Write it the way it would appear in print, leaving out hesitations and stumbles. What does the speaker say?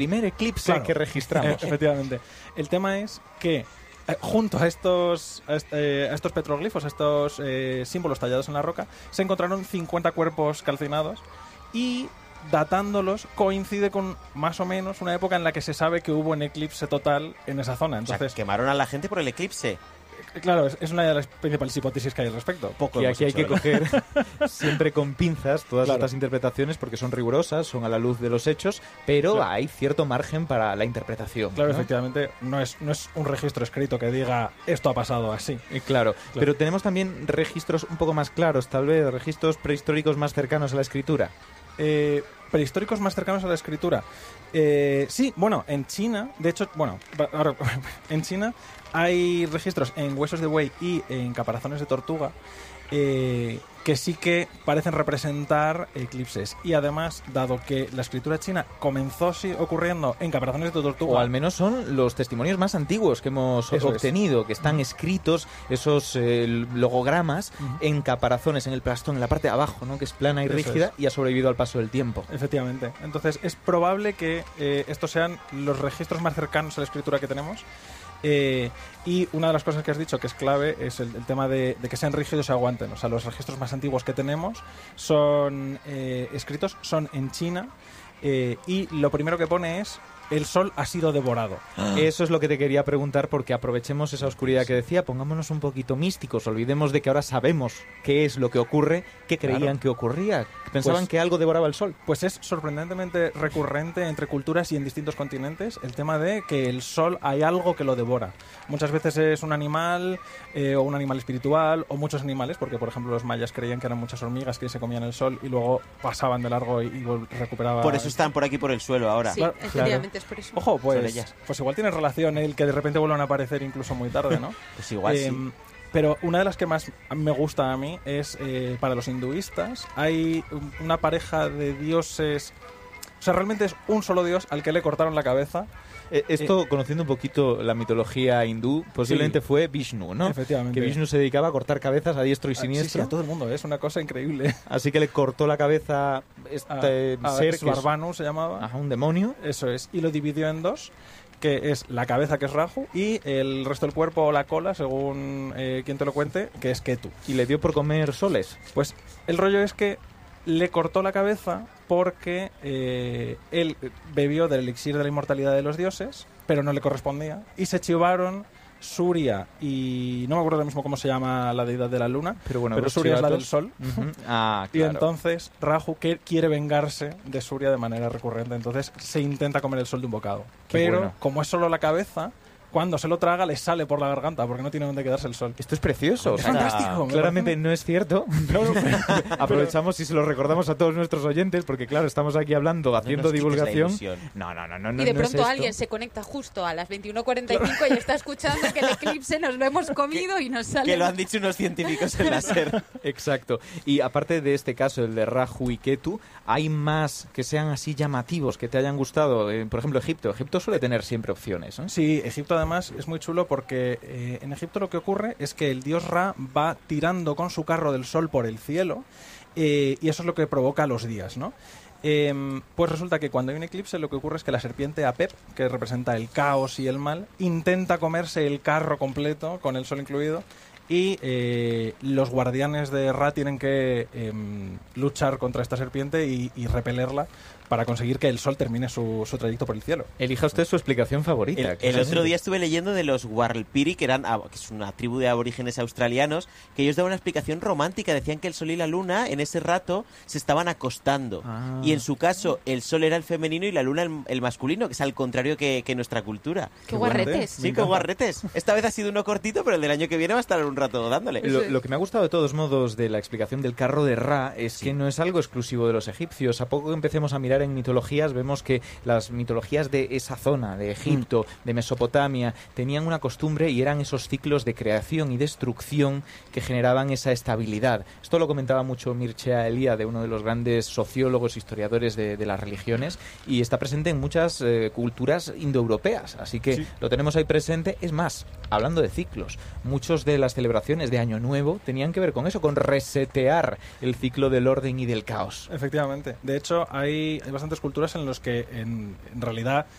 primer eclipse que registramos. Efectivamente. El tema es que junto a estos petroglifos, a estos símbolos tallados en la roca, se encontraron 50 cuerpos calcinados y datándolos coincide con más o menos una época en la que se sabe que hubo un eclipse total en esa zona. Entonces, o sea, quemaron a la gente por el eclipse. Claro, es una de las principales hipótesis que hay al respecto. Y aquí hay que coger siempre con pinzas todas estas interpretaciones porque son rigurosas, son a la luz de los hechos, pero hay cierto margen para la interpretación. Claro, ¿no? efectivamente, no es un registro escrito que diga esto ha pasado así. Claro, pero tenemos también registros un poco más claros, tal vez, registros prehistóricos más cercanos a la escritura. Prehistóricos más cercanos a la escritura. Sí, bueno, en China, de hecho, ahora, en China hay registros en huesos de buey y en caparazones de tortuga que sí que parecen representar eclipses. Y además, dado que la escritura china comenzó ocurriendo en caparazones de tortuga... O al menos son los testimonios más antiguos que hemos obtenido, que están escritos, esos logogramas, en caparazones, en el plastón, en la parte de abajo, ¿no? Que es plana y rígida y ha sobrevivido al paso del tiempo. Efectivamente. Entonces, es probable que estos sean los registros más cercanos a la escritura que tenemos. Y una de las cosas que has dicho que es clave es el tema de que sean rígidos y aguanten. O sea, los registros más antiguos que tenemos son escritos, son en China, y lo primero que pone es: el sol ha sido devorado. Eso es lo que te quería preguntar, porque aprovechemos esa oscuridad que decía, pongámonos un poquito místicos, olvidemos de que ahora sabemos qué es lo que ocurre, qué creían que ocurría, pensaban que algo devoraba el sol. Pues es sorprendentemente recurrente entre culturas y en distintos continentes el tema de que el sol hay algo que lo devora. Muchas veces es un animal o un animal espiritual o muchos animales, porque por ejemplo los mayas creían que eran muchas hormigas que se comían el sol y luego pasaban de largo y recuperaban. Por eso están por aquí por el suelo ahora. Sí, efectivamente. Es por eso. Ojo, pues igual tiene relación el que de repente vuelvan a aparecer incluso muy tarde, ¿no? Pues igual sí. Pero una de las que más me gusta a mí es para los hinduistas. Hay una pareja de dioses. O sea, realmente es un solo dios al que le cortaron la cabeza. Esto, conociendo un poquito la mitología hindú, posiblemente fue Vishnu, ¿no? Efectivamente. Que Vishnu se dedicaba a cortar cabezas a diestro y siniestro. Sí, a todo el mundo, es una cosa increíble. Así que le cortó la cabeza a ser que Svarbhanu se llamaba. Ajá, un demonio. Eso es. Y lo dividió en dos, que es la cabeza, que es Rahu, y el resto del cuerpo o la cola, según quien te lo cuente, que es Ketu. ¿Y le dio por comer soles? Pues el rollo es que le cortó la cabeza porque él bebió del elixir de la inmortalidad de los dioses, pero no le correspondía, y se chivaron Surya y no me acuerdo ahora mismo cómo se llama la deidad de la luna, pero Surya es la del sol. Claro. Y entonces Rahu quiere vengarse de Surya de manera recurrente, entonces se intenta comer el sol de un bocado. Como es solo la cabeza, cuando se lo traga le sale por la garganta porque no tiene dónde quedarse el sol. Esto es precioso. Es fantástico. Claramente no es cierto. Aprovechamos y se lo recordamos a todos nuestros oyentes porque, claro, estamos aquí hablando, haciendo divulgación. No. Y de pronto alguien se conecta justo a las 21:45 y está escuchando que el eclipse nos lo hemos comido y nos sale... Que lo han dicho unos científicos en la SER. Exacto. Y aparte de este caso, el de Rahu y Ketu, ¿hay más que sean así llamativos, que te hayan gustado? Por ejemplo, Egipto. Egipto suele tener siempre opciones, ¿eh? Sí, Egipto además es muy chulo porque en Egipto lo que ocurre es que el dios Ra va tirando con su carro del sol por el cielo y eso es lo que provoca los días, ¿no? Pues resulta que cuando hay un eclipse lo que ocurre es que la serpiente Apep, que representa el caos y el mal, intenta comerse el carro completo con el sol incluido y los guardianes de Ra tienen que luchar contra esta serpiente y repelerla para conseguir que el sol termine su trayecto por el cielo. Elija usted su explicación favorita. El otro día estuve leyendo de los Warlpiri, que es una tribu de aborígenes australianos, que ellos daban una explicación romántica. Decían que el sol y la luna en ese rato se estaban acostando. Y en su caso el sol era el femenino y la luna el masculino, que es al contrario que nuestra cultura. ¡Qué guarretes! Sí, qué guarretes. Esta vez ha sido uno cortito, pero el del año que viene va a estar un rato dándole. Lo que me ha gustado de todos modos de la explicación del carro de Ra es que no es algo exclusivo de los egipcios. A poco que empecemos a mirar en mitologías, vemos que las mitologías de esa zona, de Egipto, de Mesopotamia, tenían una costumbre y eran esos ciclos de creación y destrucción que generaban esa estabilidad. Esto lo comentaba mucho Mircea Eliade, uno de los grandes sociólogos, historiadores de las religiones, y está presente en muchas culturas indoeuropeas, así que lo tenemos ahí presente. Es más, hablando de ciclos, muchos de las celebraciones de Año Nuevo tenían que ver con eso, con resetear el ciclo del orden y del caos. Efectivamente. De hecho, hay bastantes culturas en los que en realidad